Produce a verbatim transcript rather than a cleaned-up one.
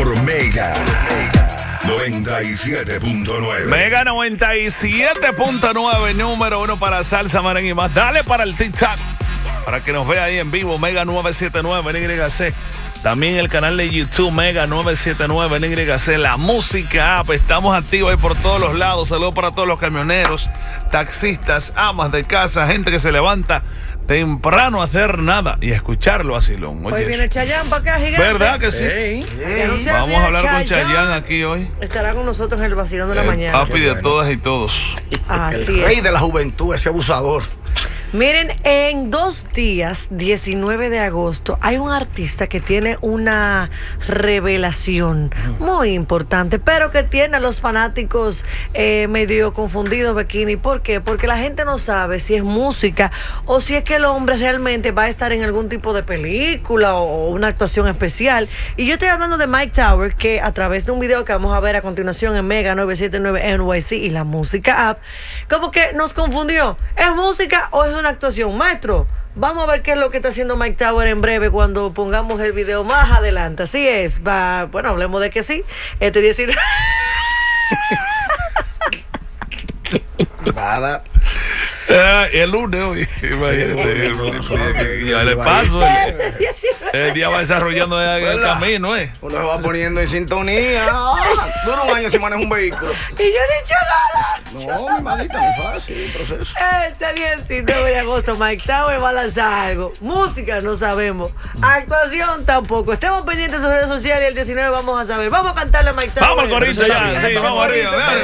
por Mega noventa y siete punto nueve. Mega noventa y siete punto nueve, número uno para salsa, merengue y más. Dale para el TikTok para que nos vea ahí en vivo. Mega nueve siete nueve en Y C. También el canal de YouTube Mega nueve siete nueve en Y C. La música app. Estamos activos ahí por todos los lados. Saludos para todos los camioneros, taxistas, amas de casa, gente que se levanta temprano a hacer nada y a escucharlo así. Hoy viene Chayanne para acá, gigante. ¿Verdad que sí? Hey. Hey. Vamos a hablar Chayanne. con Chayanne aquí hoy. Estará con nosotros en el vacilón de la el mañana. Papi de bueno. todas y todos. Así el es. rey de la juventud, ese abusador. Miren, en dos días, diecinueve de agosto, hay un artista que tiene una revelación muy importante, pero que tiene a los fanáticos eh, medio confundidos, Bikini. ¿Por qué? Porque la gente no sabe si es música o si es que el hombre realmente va a estar en algún tipo de película o una actuación especial. Y yo estoy hablando de Mike Tower, que a través de un video que vamos a ver a continuación en Mega nueve siete nueve N Y C y la música app, como que nos confundió. ¿Es música o es una actuación? Maestro, vamos a ver qué es lo que está haciendo Mike Tower en breve cuando pongamos el video más adelante. Así es, va, bueno, hablemos de que sí. Este diecinueve Nada. Ah, el lunes hoy, imagínate, ya le paso. El, el día va desarrollando en el camino, ¿eh? Uno se va poniendo en sintonía. Dura un año si maneja un vehículo. Y yo he dicho nada. No, mi malita, no es fácil el proceso. Este diecinueve de agosto, Mike Tower va a lanzar algo. Música no sabemos. Actuación tampoco. Estemos pendientes de sus redes sociales y el diecinueve vamos a saber. Vamos a cantarle a Mike Tower. Vamos, corito, ya. Sí, vamos arriba.